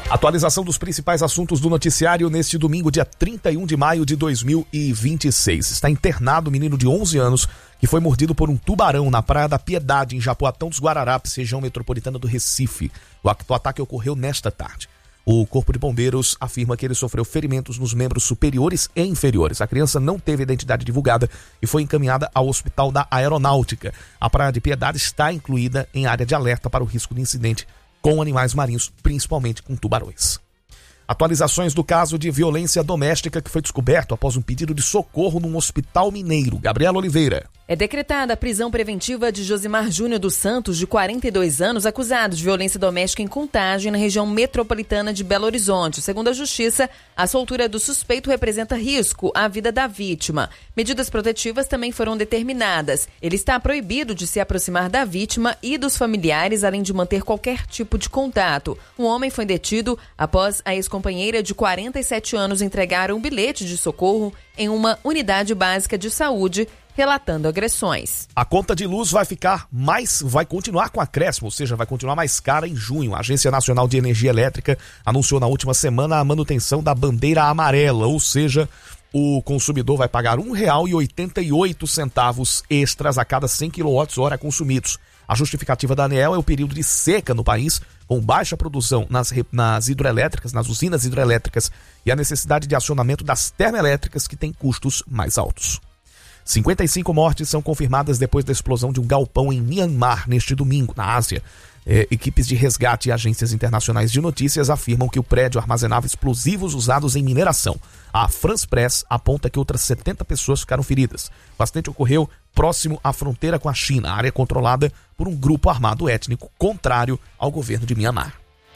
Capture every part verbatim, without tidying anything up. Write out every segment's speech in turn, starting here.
Atualização dos principais assuntos do noticiário neste domingo, dia trinta e um de maio de dois mil e vinte e seis. Está internado um menino de onze anos que foi mordido por um tubarão na Praia da Piedade, em Japoatão dos Guararapes, região metropolitana do Recife. O ataque ocorreu nesta tarde. O Corpo de Bombeiros afirma que ele sofreu ferimentos nos membros superiores e inferiores. A criança não teve identidade divulgada e foi encaminhada ao Hospital da Aeronáutica. A Praia de Piedade está incluída em área de alerta para o risco de incidente com animais marinhos, principalmente com tubarões. Atualizações do caso de violência doméstica que foi descoberto após um pedido de socorro num hospital mineiro. Gabriela Oliveira. É decretada a prisão preventiva de Josimar Júnior dos Santos, de quarenta e dois anos, acusado de violência doméstica em Contagem, na região metropolitana de Belo Horizonte. Segundo a Justiça, a soltura do suspeito representa risco à vida da vítima. Medidas protetivas também foram determinadas. Ele está proibido de se aproximar da vítima e dos familiares, além de manter qualquer tipo de contato. Um homem foi detido após a ex-companheira de quarenta e sete anos entregar um bilhete de socorro em uma unidade básica de saúde, relatando agressões. A conta de luz vai ficar mais, vai continuar com acréscimo, ou seja, vai continuar mais cara em junho. A Agência Nacional de Energia Elétrica anunciou na última semana a manutenção da bandeira amarela, ou seja, o consumidor vai pagar um real e oitenta e oito centavos extras a cada cem quilowatt-hora consumidos. A justificativa da ANEEL é o período de seca no país, com baixa produção nas, nas hidroelétricas, nas usinas hidroelétricas, e a necessidade de acionamento das termoelétricas, que têm custos mais altos. cinquenta e cinco mortes são confirmadas depois da explosão de um galpão em Myanmar neste domingo, na Ásia. É, equipes de resgate e agências internacionais de notícias afirmam que o prédio armazenava explosivos usados em mineração. A France Press aponta que outras setenta pessoas ficaram feridas. O acidente ocorreu próximo à fronteira com a China, área controlada por um grupo armado étnico contrário ao governo de Myanmar.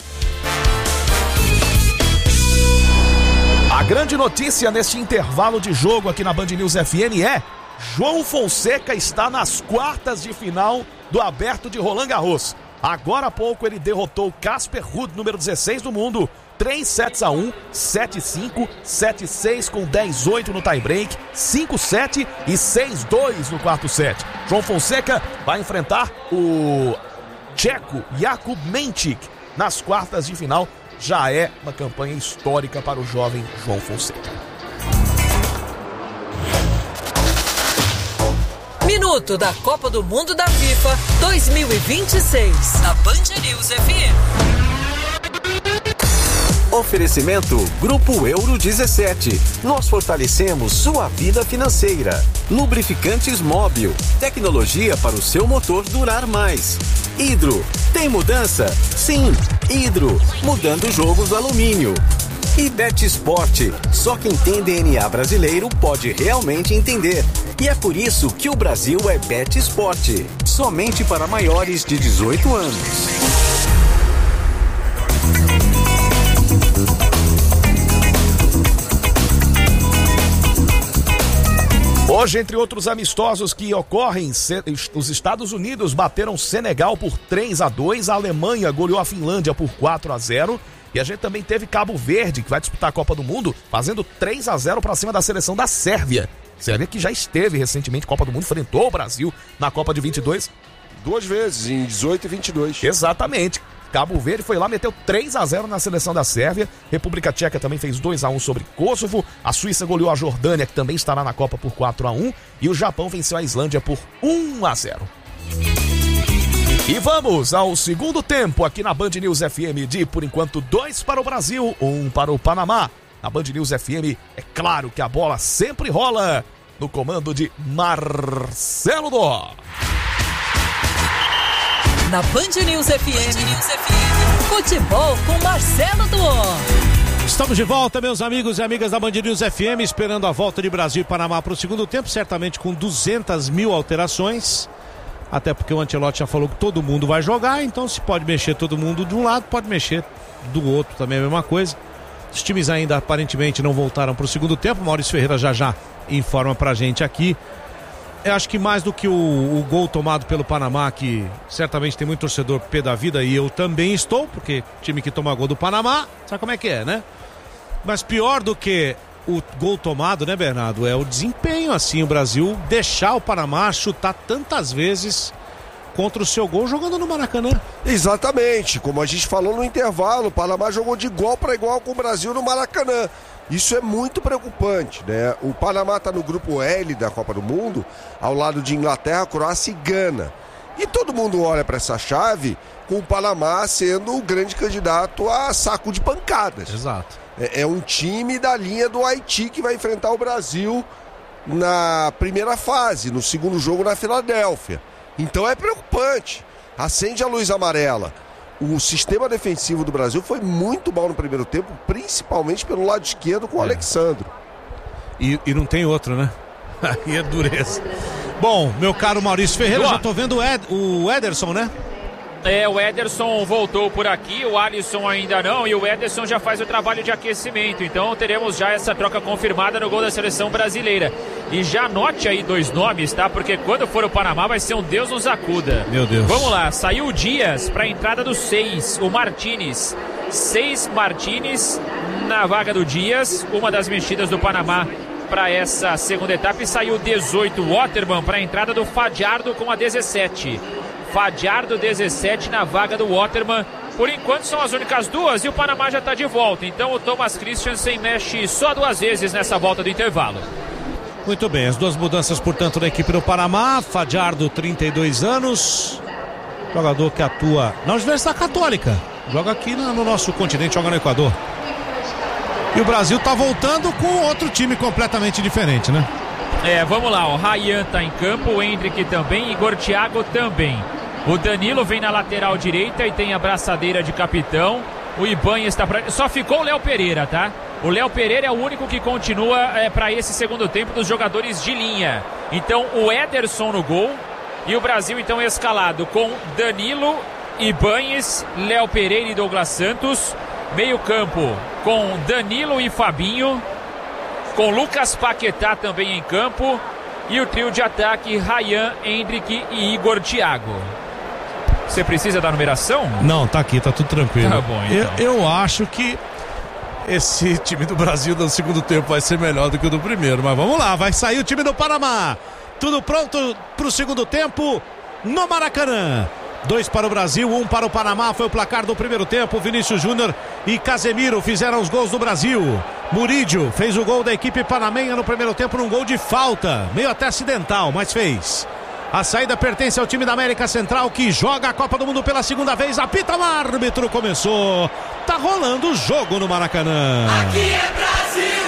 A grande notícia neste intervalo de jogo aqui na Band News F M é: João Fonseca está nas quartas de final do Aberto de Roland Garros. Agora há pouco ele derrotou Casper Ruud, número dezesseis do mundo, três sets a um, sete cinco, sete seis com dez oito no tie-break, cinco sete e seis dois no quarto set. João Fonseca vai enfrentar o tcheco Jakub Menchik nas quartas de final. Já é uma campanha histórica para o jovem João Fonseca. Minuto da Copa do Mundo da FIFA dois mil e vinte e seis, na Band News F M. Oferecimento Grupo Euro dezessete. Nós fortalecemos sua vida financeira. Lubrificantes Móbil. Tecnologia para o seu motor durar mais. Hidro. Tem mudança? Sim. Hidro. Mudando o jogo do alumínio. E Bet Sport. Só quem tem D N A brasileiro pode realmente entender. E é por isso que o Brasil é Bet Sport. Somente para maiores de dezoito anos. Hoje, entre outros amistosos que ocorrem, os Estados Unidos bateram Senegal por três a dois, a Alemanha goleou a Finlândia por quatro a zero, e a gente também teve Cabo Verde, que vai disputar a Copa do Mundo, fazendo três a zero para cima da seleção da Sérvia. Sérvia que já esteve recentemente Copa do Mundo, enfrentou o Brasil na Copa de vinte e dois. Duas vezes, em dezoito e vinte e dois. Exatamente. Cabo Verde foi lá, meteu três a zero na seleção da Sérvia. República Tcheca também fez dois a um sobre Kosovo. A Suíça goleou a Jordânia, que também estará na Copa, por quatro a um. E o Japão venceu a Islândia por um a zero. E vamos ao segundo tempo aqui na Band News F M de, por enquanto, dois para o Brasil, um para o Panamá. Na Band News F M, é claro que a bola sempre rola no comando de Marcelo Dó. Na Band News F M, Band News F M, futebol com Marcelo Dó. Estamos de volta, meus amigos e amigas da Band News F M, esperando a volta de Brasil e Panamá para o segundo tempo, certamente com duzentas mil alterações, até porque o Ancelotti já falou que todo mundo vai jogar, então se pode mexer todo mundo de um lado, pode mexer do outro também, a mesma coisa. Os times ainda aparentemente não voltaram para o segundo tempo, Maurício Ferreira já já informa pra gente aqui. Eu acho que mais do que o, o gol tomado pelo Panamá, que certamente tem muito torcedor pé da vida, e eu também estou, porque time que toma gol do Panamá, sabe como é que é, né? Mas pior do que o gol tomado, né, Bernardo, é o desempenho, assim, o Brasil deixar o Panamá chutar tantas vezes contra o seu gol jogando no Maracanã. Exatamente, como a gente falou no intervalo, o Panamá jogou de igual para igual com o Brasil no Maracanã. Isso é muito preocupante, né? O Panamá está no grupo L da Copa do Mundo, ao lado de Inglaterra, Croácia e Gana. E todo mundo olha para essa chave com o Panamá sendo o grande candidato a saco de pancadas. Exato. É, é um time da linha do Haiti que vai enfrentar o Brasil na primeira fase, no segundo jogo na Filadélfia. Então é preocupante. Acende a luz amarela. O sistema defensivo do Brasil foi muito mal no primeiro tempo, principalmente pelo lado esquerdo com o é. Alexandro. E, e não tem outro, né? Aí é dureza. Bom, meu caro Maurício Ferreira, Boa. já tô vendo o, Ed, o Ederson, né? É, o Ederson voltou por aqui, o Alisson ainda não, e o Ederson já faz o trabalho de aquecimento. Então teremos já essa troca confirmada no gol da seleção brasileira. E já anote aí dois nomes, tá? Porque quando for o Panamá vai ser um Deus nos acuda. Meu Deus. Vamos lá, saiu o Dias para a entrada do seis, o Martínez. seis Martínez na vaga do Dias, uma das mexidas do Panamá para essa segunda etapa. E saiu o dezoito, Waterman, para a entrada do Fadiardo com a dezessete. Fadiardo dezessete na vaga do Waterman. Por enquanto são as únicas duas e o Panamá já está de volta. Então o Thomas Christiansen mexe só duas vezes nessa volta do intervalo. Muito bem, as duas mudanças, portanto, na equipe do Panamá. Fadiardo, trinta e dois anos, jogador que atua na Universidade Católica, joga aqui no, no nosso continente, joga no Equador. E o Brasil está voltando com outro time completamente diferente, né? É, vamos lá, o Ryan tá em campo, o Hendrick também, Igor Thiago também. O Danilo vem na lateral direita e tem a braçadeira de capitão. O Ibanha está pra... Só ficou o Léo Pereira, tá? O Léo Pereira é o único que continua é, para esse segundo tempo dos jogadores de linha. Então o Ederson no gol. E o Brasil então escalado com Danilo, Ibanez, Léo Pereira e Douglas Santos. Meio campo com Danilo e Fabinho. Com Lucas Paquetá também em campo. E o trio de ataque, Ryan, Hendrick e Igor Thiago. Você precisa da numeração? Não, tá aqui, tá tudo tranquilo. Tá bom, então. eu, eu acho que esse time do Brasil no segundo tempo vai ser melhor do que o do primeiro. Mas vamos lá, vai sair o time do Panamá. Tudo pronto pro segundo tempo no Maracanã. Dois para o Brasil, um para o Panamá. Foi o placar do primeiro tempo. Vinícius Júnior e Casemiro fizeram os gols do Brasil. Murídio fez o gol da equipe panamenha no primeiro tempo num gol de falta, meio até acidental, mas fez. A saída pertence ao time da América Central, que joga a Copa do Mundo pela segunda vez. Apita o árbitro, começou. Tá rolando o jogo no Maracanã. Aqui é Brasil!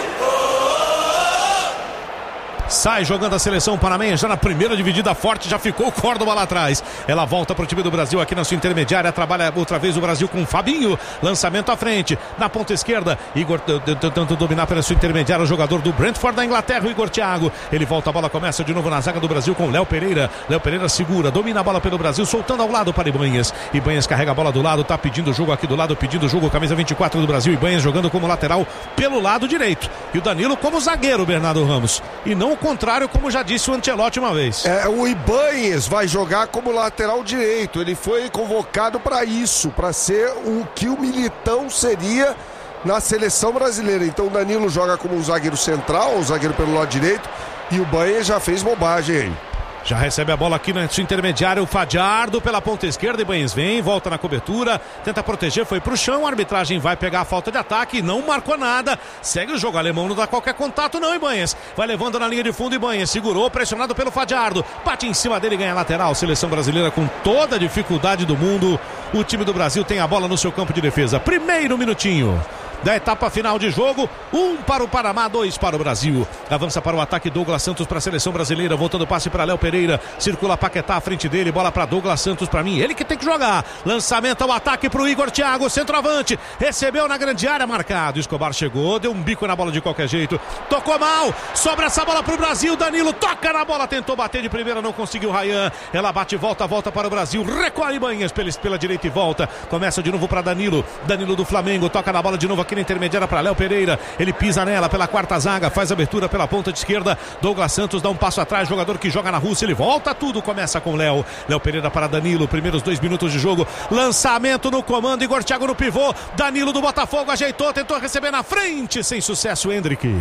Sai jogando a seleção panamenha já na primeira dividida forte, já ficou o Córdoba lá atrás. Ela volta pro time do Brasil aqui na sua intermediária, trabalha outra vez o Brasil com o Fabinho. Lançamento à frente, na ponta esquerda, Igor tentando dominar pela sua intermediária, o jogador do Brentford da Inglaterra, o Igor Thiago. Ele volta, a bola começa de novo na zaga do Brasil com o Léo Pereira. Léo Pereira segura, domina a bola pelo Brasil, soltando ao lado para Ibanez. Ibanez carrega a bola do lado, tá pedindo o jogo aqui do lado, pedindo o jogo, camisa vinte e quatro do Brasil. Ibanez jogando como lateral pelo lado direito. E o Danilo como zagueiro, Bernardo Ramos. E não o contrário, como já disse o Ancelotti uma vez. É, o Ibanez vai jogar como lateral direito. Ele foi convocado para isso, para ser o que o Militão seria na seleção brasileira. Então o Danilo joga como um zagueiro central, um zagueiro pelo lado direito, e o Ibanez já fez bobagem aí. Já recebe a bola aqui na sua intermediária, o Fadiardo pela ponta esquerda. Ibanez vem, volta na cobertura, tenta proteger, foi pro chão. A arbitragem vai pegar a falta de ataque, não marcou nada. Segue o jogo, alemão não dá qualquer contato não, Ibanez. Vai levando na linha de fundo, Ibanez segurou, pressionado pelo Fadiardo. Bate em cima dele, ganha lateral. Seleção brasileira com toda a dificuldade do mundo. O time do Brasil tem a bola no seu campo de defesa. Primeiro minutinho da etapa final de jogo, um para o Panamá, dois para o Brasil. Avança para o ataque Douglas Santos para a seleção brasileira, voltando o passe para Léo Pereira, circula Paquetá à frente dele, bola para Douglas Santos, para mim, ele que tem que jogar. Lançamento ao ataque para o Igor Thiago, centroavante, recebeu na grande área, marcado. Escobar chegou, deu um bico na bola de qualquer jeito, tocou mal, sobra essa bola para o Brasil. Danilo toca na bola, tentou bater de primeira, não conseguiu. Ryan, ela bate, volta, volta para o Brasil, recolhe Ibanez pela, pela direita e volta, começa de novo para Danilo, Danilo do Flamengo, toca na bola de novo aqui na intermediária para Léo Pereira, ele pisa nela pela quarta zaga, faz abertura pela ponta de esquerda. Douglas Santos dá um passo atrás, jogador que joga na Rússia, ele volta tudo, começa com Léo, Léo Pereira para Danilo, primeiros dois minutos de jogo, lançamento no comando, Igor Thiago no pivô, Danilo do Botafogo ajeitou, tentou receber na frente, sem sucesso. Hendrick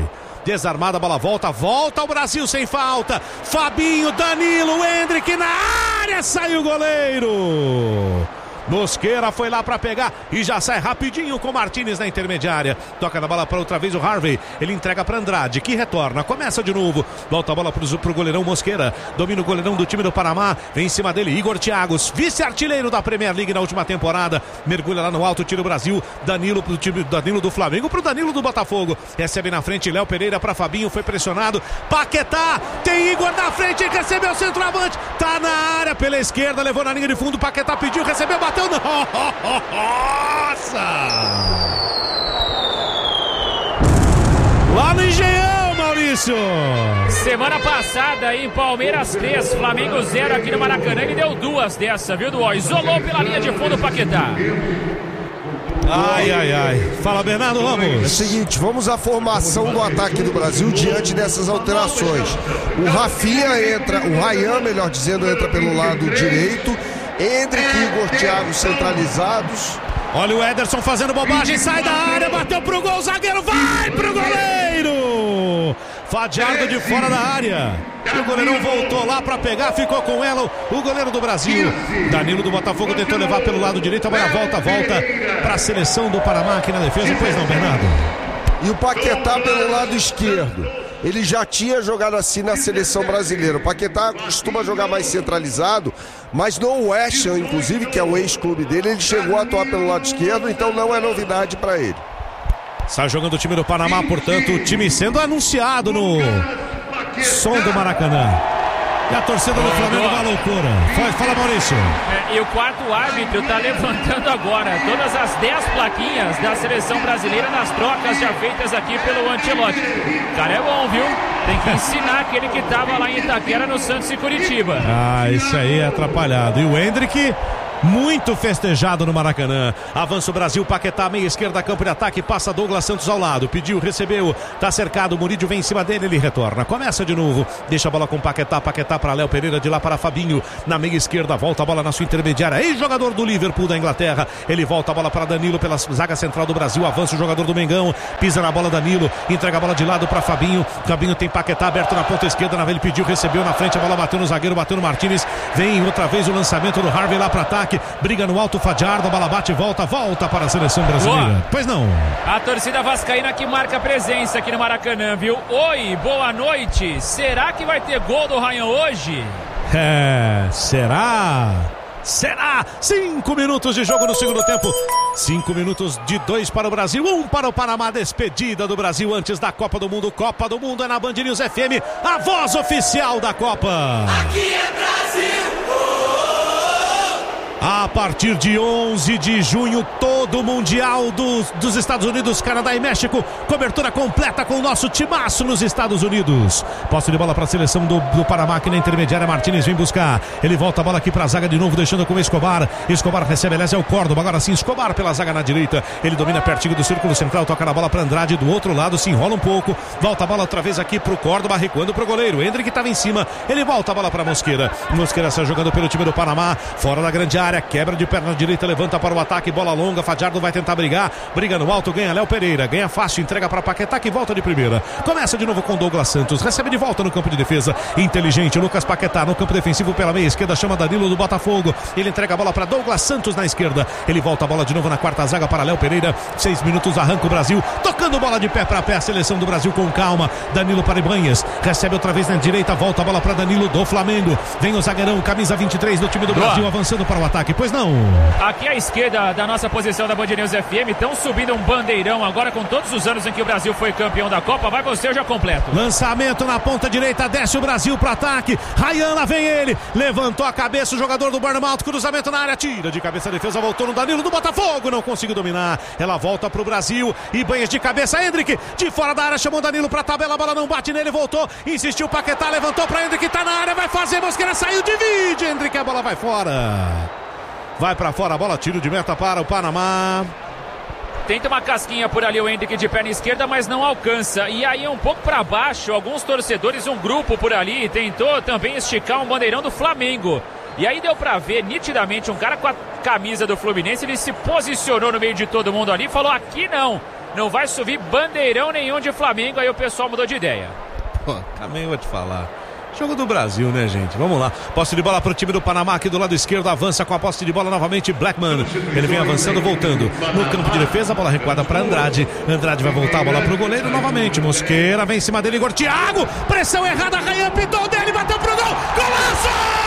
desarmada, a bola volta, volta ao Brasil sem falta. Fabinho, Danilo, Hendrick na área, saiu o goleiro. Mosqueira foi lá pra pegar e já sai rapidinho com o Martínez na intermediária. Toca na bola para outra vez o Harvey. Ele entrega pra Andrade, que retorna, começa de novo. Volta a bola pro, pro goleirão Mosqueira. Domina o goleirão do time do Panamá. Vem em cima dele Igor Thiago, vice-artilheiro da Premier League na última temporada. Mergulha lá no alto, tira o Brasil. Danilo pro time Danilo do Flamengo, pro Danilo do Botafogo. Recebe na frente Léo Pereira pra Fabinho, foi pressionado. Paquetá, tem Igor na frente, recebeu o centroavante. Tá na área pela esquerda, levou na linha de fundo. Paquetá pediu, recebeu, bateu. Nossa! Lá no Engenhão, Maurício! Semana passada em Palmeiras três, Flamengo zero aqui no Maracanã. Ele deu duas dessa, viu, Duó? Isolou pela linha de fundo o Paquetá. Ai, ai, ai. Fala, Bernardo Ramos. É o seguinte, vamos à formação do ataque do Brasil diante dessas alterações. O Rafinha entra, o Ryan, melhor dizendo, entra pelo lado direito. Hendrick e Igor Thiago centralizados. Olha o Ederson fazendo bobagem, sai da área, bateu pro gol, o zagueiro vai pro goleiro. Fadiardo de fora da área. E o goleirão voltou lá pra pegar, ficou com ela o goleiro do Brasil. Danilo do Botafogo tentou levar pelo lado direito, a bola volta, volta pra seleção do Panamá aqui na defesa. Pois não, Bernardo? E o Paquetá pelo lado esquerdo. Ele já tinha jogado assim na seleção brasileira. O Paquetá costuma jogar mais centralizado, mas no West Ham, inclusive, que é o ex-clube dele, ele chegou a atuar pelo lado esquerdo, então não é novidade para ele. Está jogando o time do Panamá, portanto, o time sendo anunciado no som do Maracanã. E a torcida do Flamengo uma loucura. Fala, fala Maurício. É, e o quarto árbitro está levantando agora todas as dez plaquinhas da seleção brasileira nas trocas já feitas aqui pelo Ancelotti. O cara é bom, viu? Tem que ensinar aquele que estava lá em Itaquera, no Santos e Curitiba. Ah, isso aí é atrapalhado. E o Hendrick, muito festejado no Maracanã. Avança o Brasil, Paquetá, meia esquerda, campo de ataque, passa Douglas Santos ao lado, pediu, recebeu, tá cercado, Murídio vem em cima dele, ele retorna, começa de novo, deixa a bola com Paquetá, Paquetá para Léo Pereira, de lá para Fabinho, na meia esquerda, volta a bola na sua intermediária, ex-jogador do Liverpool da Inglaterra, ele volta a bola para Danilo pela zaga central do Brasil, avança o jogador do Mengão, pisa na bola Danilo, entrega a bola de lado para Fabinho, Fabinho tem Paquetá aberto na ponta esquerda, na ele pediu, recebeu na frente, a bola bateu no zagueiro, bateu no Martínez, vem outra vez o lançamento do Harvey lá para ataque, briga no alto, Fadiardo, a bola bate e volta, volta para a seleção brasileira. Boa. Pois não. A torcida vascaína que marca presença aqui no Maracanã, viu? Oi, boa noite. Será que vai ter gol do Ryan hoje? É, será? Será? Cinco minutos de jogo no segundo tempo. Cinco minutos de dois para o Brasil, um para o Panamá. Despedida do Brasil antes da Copa do Mundo. Copa do Mundo é na Band News F M, a voz oficial da Copa. Aqui é Brasil. A partir de onze de junho, todo o Mundial dos, dos Estados Unidos, Canadá e México. Cobertura completa com o nosso timaço nos Estados Unidos. Posse de bola para a seleção do, do Panamá aqui na intermediária. Martínez vem buscar. Ele volta a bola aqui para a zaga de novo, deixando com o Escobar. Escobar recebe, aliás, é o Córdoba. Agora sim, Escobar pela zaga na direita. Ele domina pertinho do círculo central, toca na bola para Andrade. Do outro lado, se enrola um pouco. Volta a bola outra vez aqui para o Córdoba, recuando para o goleiro. Hendrick estava em cima. Ele volta a bola para Mosqueira. Mosqueira está jogando pelo time do Panamá. Fora da grande área. Quebra de perna direita, levanta para o ataque, bola longa, Fadiardo vai tentar brigar, briga no alto, ganha Léo Pereira, ganha fácil, entrega para Paquetá que volta de primeira, começa de novo com Douglas Santos, recebe de volta no campo de defesa, inteligente, Lucas Paquetá no campo defensivo pela meia esquerda, chama Danilo do Botafogo, ele entrega a bola para Douglas Santos na esquerda, ele volta a bola de novo na quarta zaga para Léo Pereira, seis minutos, arranca o Brasil, tocando bola de pé para pé, a seleção do Brasil com calma, Danilo para Ibanhas, recebe outra vez na direita, volta a bola para Danilo do Flamengo, vem o zagueirão, camisa vinte e três do time do Brasil, Boa. Avançando para o ataque, pois não? Aqui à esquerda da nossa posição da Band News F M, estão subindo um bandeirão agora com todos os anos em que o Brasil foi campeão da Copa. Vai você, eu já completo. Lançamento na ponta direita, desce o Brasil para ataque. Ryan, lá vem ele, levantou a cabeça o jogador do Bournemouth, cruzamento na área, tira de cabeça a defesa, voltou no Danilo do Botafogo, não conseguiu dominar. Ela volta pro Brasil, Ibanhas de cabeça, Hendrick de fora da área, chamou Danilo pra tabela, a bola não bate nele, voltou, insistiu Paquetá, levantou pra Hendrick, tá na área, vai fazer, Mosqueira saiu, divide, Hendrick, a bola vai fora. Vai pra fora a bola, tiro de meta para o Panamá. Tenta uma casquinha por ali o Hendrick de perna esquerda, mas não alcança. E aí um pouco para baixo, alguns torcedores, um grupo por ali, tentou também esticar um bandeirão do Flamengo. E aí deu pra ver nitidamente um cara com a camisa do Fluminense, ele se posicionou no meio de todo mundo ali e falou, aqui não. não vai subir bandeirão nenhum de Flamengo, aí o pessoal mudou de ideia. Pô, também vou te falar. Jogo do Brasil, né, gente? Vamos lá. Posse de bola pro time do Panamá aqui do lado esquerdo. Avança com a posse de bola novamente. Blackman. Ele vem avançando, voltando. No campo de defesa, a bola recuada para Andrade. Andrade vai voltar a bola pro goleiro novamente. Mosqueira vem em cima dele. Igor Thiago. Pressão errada. Rayan pitou dele. Bateu pro gol. Golaço!